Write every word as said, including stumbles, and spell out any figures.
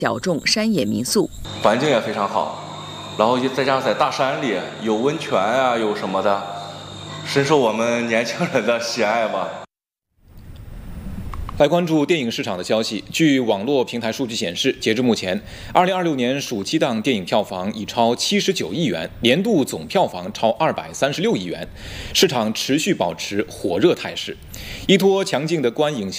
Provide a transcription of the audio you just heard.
小众山野民宿， 环境也非常好，然后再加上在大山里有温泉啊，有什么的，深受我们年轻人的喜爱吧。 来关注电影市场的消息。据网络平台数据显示，截至目前，二零二六年暑期档电影票房已超七十九亿元，年度总票房超二百三十六亿元，市场持续保持火热态势。依托强劲的观影消